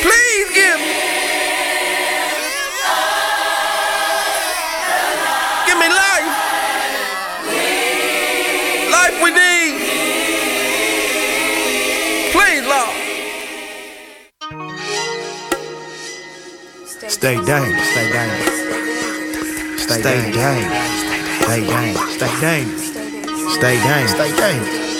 Please give me. Give me life. Life we need. Please, Lord. Stay dangerous, stay dangerous. Stay dangerous. Stay dangerous. Stay dangerous. Stay dangerous. Stay dangerous.